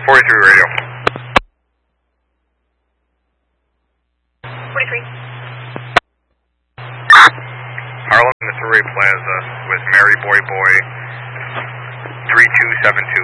43 radio. 43. Harlem, Missouri Plaza with Mary Boy Boy 3272.